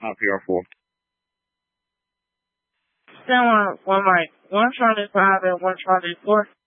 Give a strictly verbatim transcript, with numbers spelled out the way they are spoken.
Uh, P R four. Still on one mic. One Charlie five and one Charlie four.